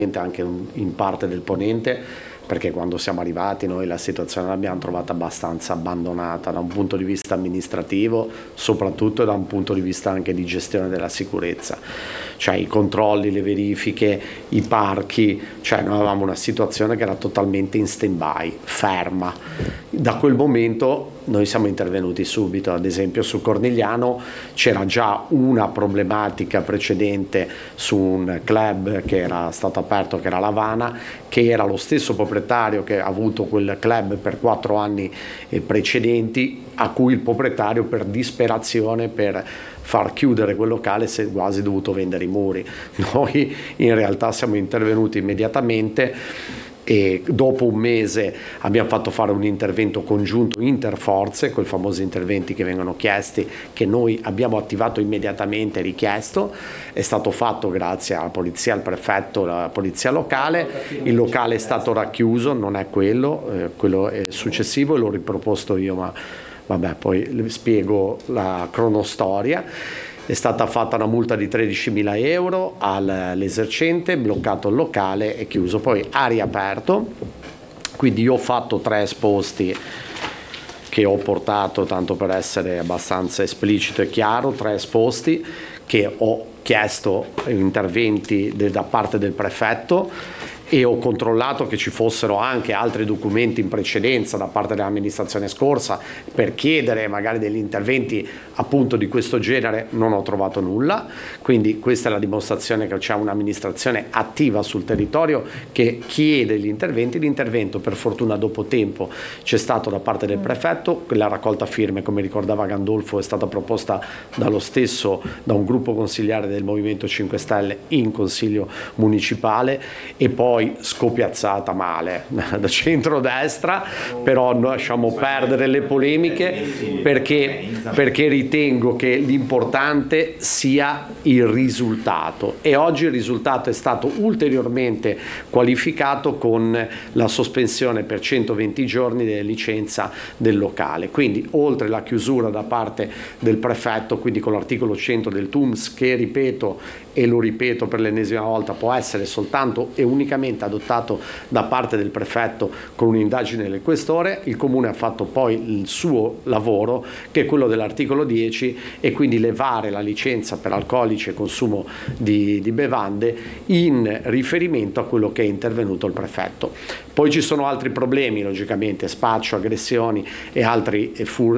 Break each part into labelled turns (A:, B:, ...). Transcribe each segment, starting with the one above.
A: anche in parte del ponente, perché quando siamo arrivati noi la situazione l'abbiamo trovata abbastanza abbandonata da un punto di vista amministrativo, soprattutto da un punto di vista anche di gestione della sicurezza, cioè i controlli, le verifiche, i parchi, cioè noi avevamo una situazione che era totalmente in stand-by, ferma. Da quel momento noi siamo intervenuti subito, ad esempio su Cornigliano c'era già una problematica precedente su un club che era stato aperto, che era l'Havana, che era lo stesso proprietario che ha avuto quel club per 4 anni precedenti, a cui il proprietario per disperazione, per far chiudere quel locale, si è quasi dovuto vendere i muri. Noi in realtà siamo intervenuti immediatamente e dopo un mese abbiamo fatto fare un intervento congiunto interforze, quei famosi interventi che vengono chiesti, che noi abbiamo attivato immediatamente, richiesto. È stato fatto grazie alla polizia, al prefetto, alla polizia locale. Il locale è stato racchiuso, non è quello è successivo e l'ho riproposto io, ma vabbè, poi vi spiego la cronostoria. È stata fatta una multa di 13.000 euro all'esercente, bloccato il locale e chiuso, poi ha riaperto. Quindi io ho fatto 3 esposti che ho portato, tanto per essere abbastanza esplicito e chiaro, 3 esposti che ho chiesto interventi da parte del prefetto, e ho controllato che ci fossero anche altri documenti in precedenza da parte dell'amministrazione scorsa per chiedere magari degli interventi appunto di questo genere. Non ho trovato nulla, quindi questa è la dimostrazione che c'è un'amministrazione attiva sul territorio che chiede gli interventi. L'intervento per fortuna dopo tempo c'è stato da parte del prefetto, la raccolta firme, come ricordava Gandolfo, è stata proposta da un gruppo consigliare del Movimento 5 Stelle in Consiglio Municipale e poi scopiazzata male da centrodestra, però noi lasciamo perdere le polemiche perché ritengo che l'importante sia il risultato, e oggi il risultato è stato ulteriormente qualificato con la sospensione per 120 giorni della licenza del locale. Quindi oltre la chiusura da parte del prefetto, quindi con l'articolo 100 del TUMS, che ripeto e lo ripeto per l'ennesima volta, può essere soltanto e unicamente adottato da parte del prefetto con un'indagine del questore. Il comune ha fatto poi il suo lavoro, che è quello dell'articolo 10, e quindi levare la licenza per alcolici e consumo di bevande in riferimento a quello che è intervenuto il prefetto. Poi ci sono altri problemi, logicamente, spaccio, aggressioni e altri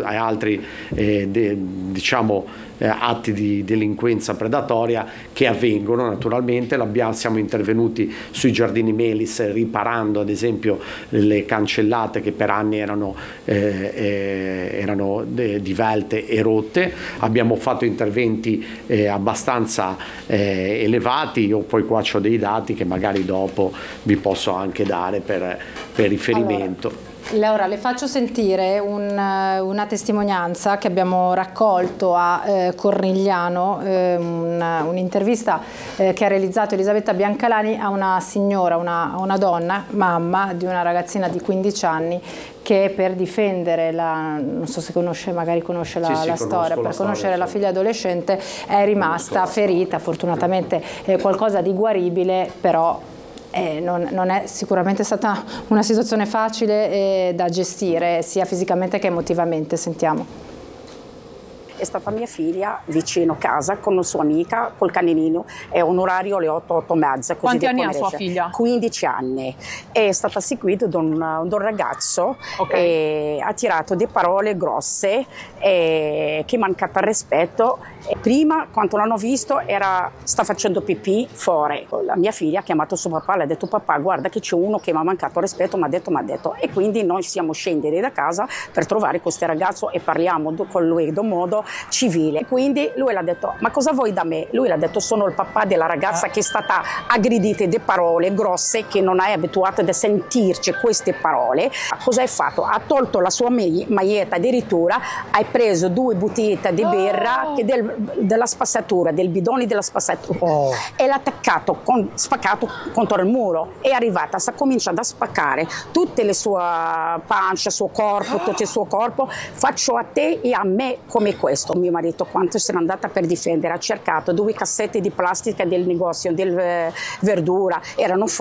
A: atti di delinquenza predatoria che avvengono naturalmente. Siamo intervenuti sui giardini Melis riparando ad esempio le cancellate che per anni erano divelte e rotte. Abbiamo fatto interventi abbastanza elevati. Io poi qua ho dei dati che magari dopo vi posso anche dare per riferimento.
B: Allora, Laura, le faccio sentire una testimonianza che abbiamo raccolto a Cornigliano, un'intervista che ha realizzato Elisabetta Biancalani a una signora, una donna, mamma di una ragazzina di 15 anni, che per difendere non so se magari conosce la storia, per conoscere la figlia adolescente è rimasta ferita, fortunatamente qualcosa di guaribile, però non è sicuramente stata una situazione facile da gestire sia fisicamente che emotivamente. Sentiamo.
C: È stata mia figlia vicino casa con una sua amica col caninino, è un orario alle 8:30.
D: Quanti anni ha sua figlia?
C: 15 anni. È stata seguita da un ragazzo, okay. Ha tirato delle parole grosse che mancata al rispetto. Prima, quando l'hanno visto, sta facendo pipì fuori. La mia figlia ha chiamato suo papà, le ha detto: papà, guarda che c'è uno che mi ha mancato al rispetto, mi ha detto. E quindi noi siamo scendere da casa per trovare questo ragazzo e parliamo con lui in modo civile. E quindi lui l'ha detto: ma cosa vuoi da me? Lui l'ha detto: sono il papà della ragazza che è stata aggredita di parole grosse, che non è abituata a sentirci queste parole. Cosa hai fatto? Ha tolto la sua maglietta, addirittura hai preso 2 bottigliette di birra della spazzatura, del bidone della spazzatura, e l'ha attaccato, spaccato contro il muro. È arrivata, sta cominciando a spaccare tutte le sue pancia, il suo corpo, tutto il suo corpo. Faccio a te e a me come questo. Mio marito, quando se n'è andata per difendere, ha cercato 2 cassette di plastica del negozio del verdura, erano